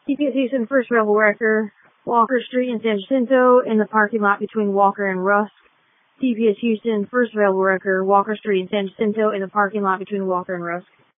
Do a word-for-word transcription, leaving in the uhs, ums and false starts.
C P S Houston, first Rebel Wrecker, Walker Street in San Jacinto, in the parking lot between Walker and Rusk. C P S Houston, first Rebel Wrecker, Walker Street in San Jacinto, in the parking lot between Walker and Rusk.